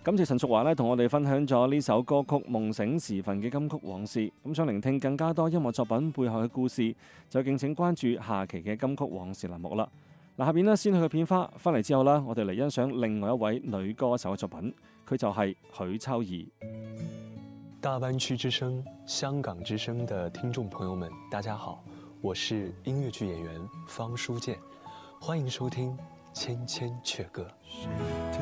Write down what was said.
感謝陳淑華同我哋分享咗呢首歌曲《夢醒時分》嘅金曲往事。咁想聆聽更加多音樂作品背後嘅故事，就敬請關注下期嘅金曲往事欄目啦。嗱，下邊呢先去個片花，翻嚟之後啦，我哋嚟欣賞另外一位女歌手嘅作品，佢就係許秋怡。 大灣區之聲、香港之聲的聽眾朋友們，大家好，我是音樂劇演員方書劍，歡迎收聽《千千闕歌》。